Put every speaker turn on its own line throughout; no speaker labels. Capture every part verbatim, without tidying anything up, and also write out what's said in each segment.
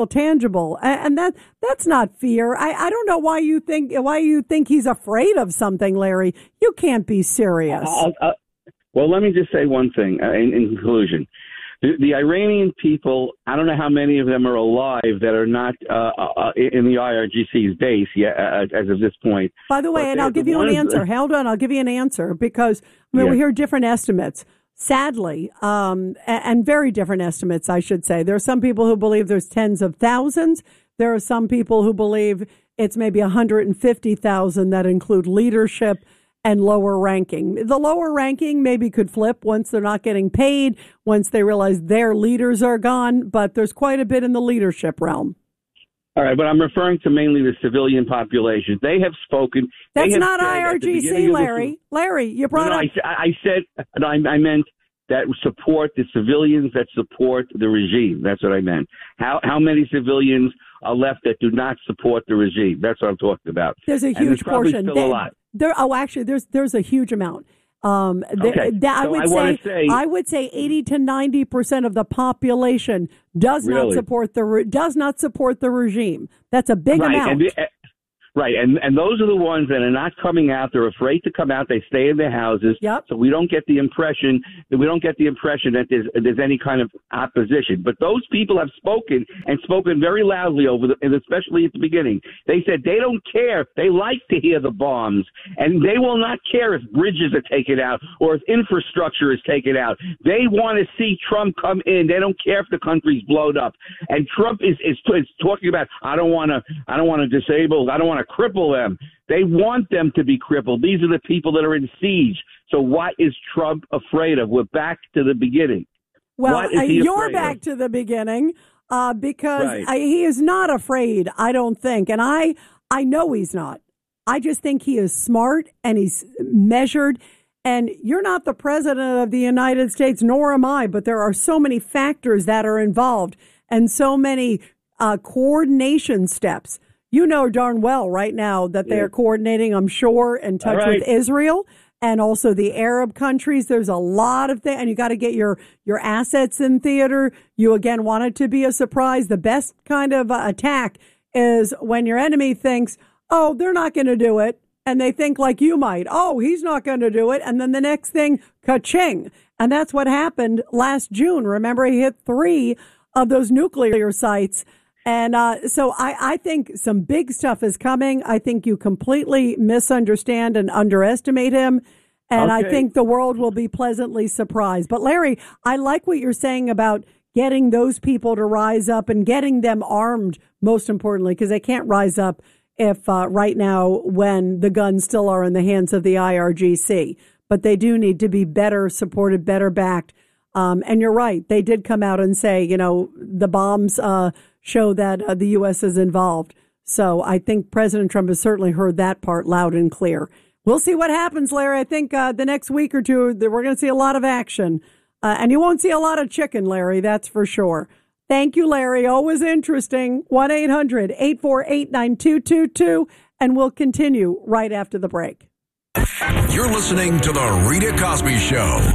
tangible, and that that's not fear. I, I don't know why you think why you think he's afraid of something, Larry. You can't be serious.
Uh, uh, well, let me just say one thing uh, in, in conclusion. The, the Iranian people, I don't know how many of them are alive that are not uh, uh, in the I R G C's base yet, uh, as of this point.
By the way, and I'll give you an answer. Hold on, I'll give you an answer because I mean, yeah. we hear different estimates. Sadly, um, and very different estimates, I should say. There are some people who believe there's tens of thousands. There are some people who believe it's maybe one hundred fifty thousand that include leadership and lower ranking. The lower ranking maybe could flip once they're not getting paid, once they realize their leaders are gone, but there's quite a bit in the leadership realm.
All right, but I'm referring to mainly the civilian population. They have spoken.
That's have not I R G C, Larry. The, Larry, you brought
no, no,
up.
I, I said, I, I meant that support the civilians that support the regime. That's what I meant. How how many civilians are left that do not support the regime? That's what I'm talking about.
There's a huge portion.
Still
they,
a lot.
There, oh, actually, there's there's a huge amount. Um,
okay.
th- th- I
so
would
I
say,
say
I would say eighty to ninety percent of the population does
really?
not support the re- does not support the regime. That's a big
right.
amount.
And the, Right, and and those are the ones that are not coming out. They're afraid to come out. They stay in their houses.
Yep.
So we don't get the impression that we don't get the impression that there's there's any kind of opposition. But those people have spoken and spoken very loudly over the, and especially at the beginning. They said they don't care. They like to hear the bombs, and they will not care if bridges are taken out or if infrastructure is taken out. They want to see Trump come in. They don't care if the country's blown up. And Trump is is, is talking about I don't want to I don't want to disable. I don't want to cripple them. They want them to be crippled. These are the people that are in siege. So what is Trump afraid of? We're back to the beginning.
Well, uh, you're back of? to the beginning uh, because
right.
I, he is not afraid, I don't think. And I, I know he's not. I just think he is smart and he's measured. And you're not the president of the United States, nor am I, but there are so many factors that are involved and so many uh, coordination steps. You know darn well right now that they are coordinating, I'm sure, in touch
right.
with Israel and also the Arab countries. There's a lot of things, and you got to get your, your assets in theater. You, again, want it to be a surprise. The best kind of uh, attack is when your enemy thinks, oh, they're not going to do it, and they think like you might. Oh, he's not going to do it, and then the next thing, ka-ching. And that's what happened last June. Remember, he hit three of those nuclear sites. And uh, so I, I think some big stuff is coming. I think you completely misunderstand and underestimate him. And okay. I think the world will be pleasantly surprised. But, Larry, I like what you're saying about getting those people to rise up and getting them armed, most importantly, because they can't rise up if uh, right now when the guns still are in the hands of the I R G C. But they do need to be better supported, better backed. Um, and you're right. They did come out and say, you know, the bombs uh, show that uh, the U S is involved. So I think President Trump has certainly heard that part loud and clear. We'll see what happens, Larry. I think uh, the next week or two, we're going to see a lot of action. Uh, and you won't see a lot of chicken, Larry, that's for sure. Thank you, Larry. Always interesting. one eight hundred eight four eight nine two two two. And we'll continue right after the break.
You're listening to The Rita Cosby Show.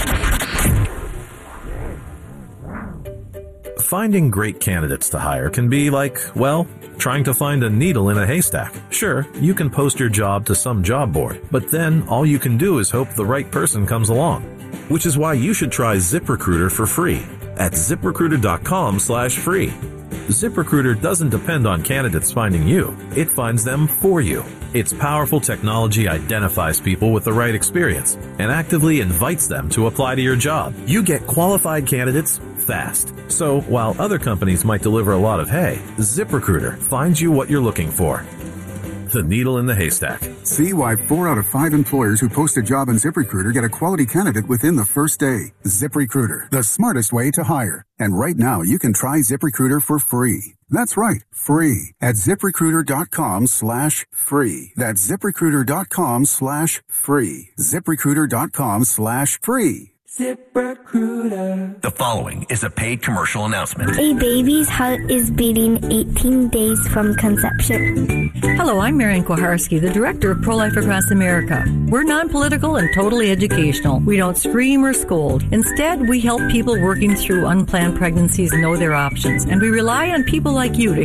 Finding great candidates to hire can be like, well, trying to find a needle in a haystack. Sure, you can post your job to some job board, but then all you can do is hope the right person comes along. Which is why you should try ZipRecruiter for free at ZipRecruiter.com slash free. ZipRecruiter doesn't depend on candidates finding you. It finds them for you. Its powerful technology identifies people with the right experience and actively invites them to apply to your job. You get qualified candidates fast. So while other companies might deliver a lot of hay, ZipRecruiter finds you what you're looking for. The needle in the haystack.
See why four out of five employers who post a job on ZipRecruiter get a quality candidate within the first day. ZipRecruiter, the smartest way to hire. And right now, you can try ZipRecruiter for free. That's right, free at ZipRecruiter.com slash free. That's ZipRecruiter.com slash free. ZipRecruiter.com slash free.
ZipRecruiter.
The following is a paid commercial announcement.
A baby's heart is beating eighteen days from conception.
Hello, I'm Marian Koharski, the director of Pro-Life Across America. We're non-political and totally educational. We don't scream or scold. Instead, we help people working through unplanned pregnancies know their options, and we rely on people like you to